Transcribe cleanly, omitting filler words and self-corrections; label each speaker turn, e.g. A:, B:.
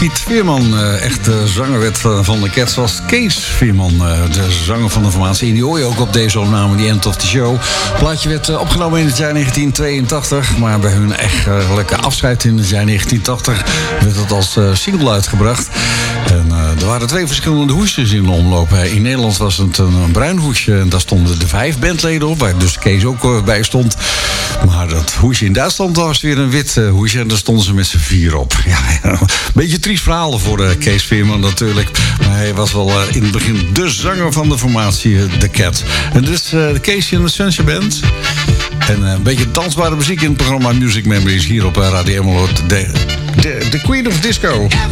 A: Piet Veerman echt de zanger werd van de Cats, was Kees Veerman, de zanger van de formatie. En die hoor je ook op deze opname, The End of the Show. Het plaatje werd opgenomen in het jaar 1982, maar bij hun eigenlijke afscheid in het jaar 1980 werd het als single uitgebracht. En er waren 2 verschillende hoesjes in de omloop. In Nederland was het een bruin hoesje en daar stonden de 5 bandleden op, waar dus Kees ook bij stond. Maar dat hoesje in Duitsland was weer een wit hoesje en daar stonden ze met z'n 4 op. Ja, een beetje triest verhaal voor Kees Veerman natuurlijk. Maar hij was wel in het begin de zanger van de formatie The Cats. En dus de Kees en de Sunshine Band. En een beetje dansbare muziek in het programma Music Memories hier op Radio Emmeloord. De Queen of Disco.